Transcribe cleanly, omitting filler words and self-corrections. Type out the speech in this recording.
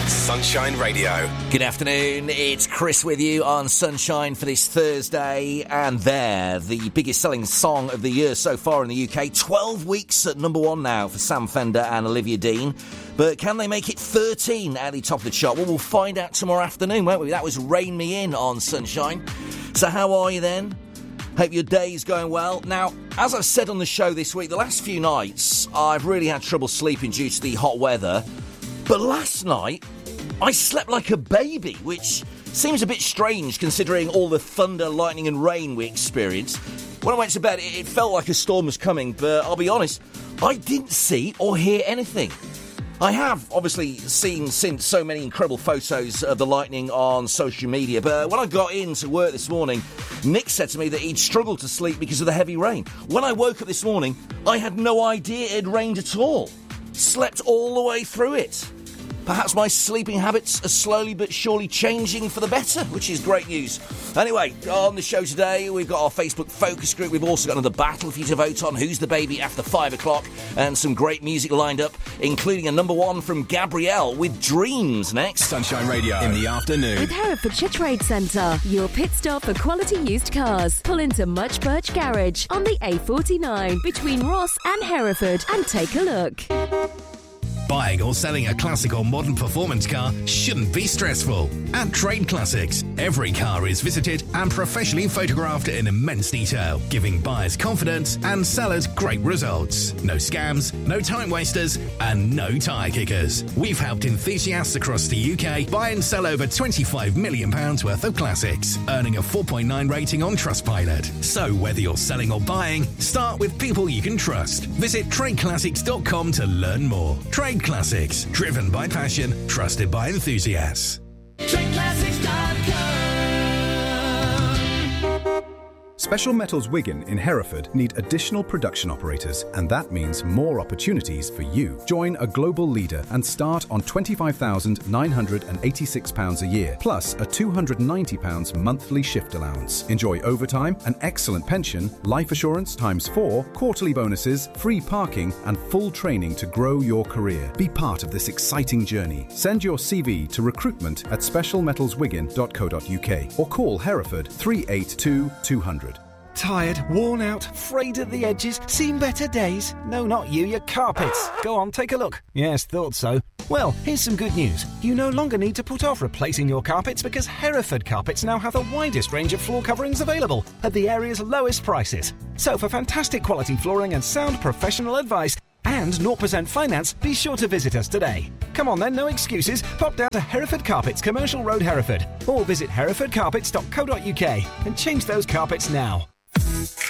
Sunshine Radio. Good afternoon, it's Chris with you on Sunshine for this Thursday, and the biggest selling song of the year so far in the UK, 12 weeks at number one now for Sam Fender and Olivia Dean. But can they make it 13 at the top of the chart? Well, we'll find out tomorrow afternoon, won't we? That was Rain Me In on Sunshine. So how are you then? Hope your day's going well. Now, as I've said on the show this week, the last few nights, I've really had trouble sleeping due to the hot weather. But last night, I slept like a baby, which seems a bit strange considering all the thunder, lightning and rain we experienced. When I went to bed, it felt like a storm was coming, but I'll be honest, I didn't see or hear anything. I have obviously seen since so many incredible photos of the lightning on social media, but when I got into work this morning, Nick said to me that he'd struggled to sleep because of the heavy rain. When I woke up this morning, I had no idea it had rained at all. Slept all the way through it. Perhaps my sleeping habits are slowly but surely changing for the better, which is great news. Anyway, on the show today, we've got our Facebook focus group. We've also got another battle for you to vote on, Who's the Baby, after 5 o'clock, and some great music lined up, including a number one from Gabrielle with Dreams next. Sunshine Radio in the afternoon. With Herefordshire Trade Centre, your pit stop for quality used cars. Pull into Much Birch Garage on the A49 between Ross and Hereford and take a look. Buying or selling a classic or modern performance car shouldn't be stressful. At Trade Classics, every car is visited and professionally photographed in immense detail, giving buyers confidence and sellers great results. No scams, no time wasters, and no tyre kickers. We've helped enthusiasts across the UK buy and sell over £25 million worth of classics, earning a 4.9 rating on Trustpilot. So whether you're selling or buying, start with people you can trust. Visit tradeclassics.com to learn more. Trade Classics, driven by passion, trusted by enthusiasts. Special Metals Wigan in Hereford need additional production operators, and that means more opportunities for you. Join a global leader and start on £25,986 a year, plus a £290 monthly shift allowance. Enjoy overtime, an excellent pension, life assurance ×4, quarterly bonuses, free parking, and full training to grow your career. Be part of this exciting journey. Send your CV to recruitment@specialmetalswigan.co.uk or call Hereford 382 200. Tired, worn out, frayed at the edges, seen better days? No, not you, your carpets. Go on, take a look. Yes, thought so. Well, here's some good news. You no longer need to put off replacing your carpets because Hereford Carpets now have the widest range of floor coverings available at the area's lowest prices. So for fantastic quality flooring and sound professional advice and 0% finance, be sure to visit us today. Come on then, no excuses. Pop down to Hereford Carpets, Commercial Road, Hereford, or visit herefordcarpets.co.uk and change those carpets now.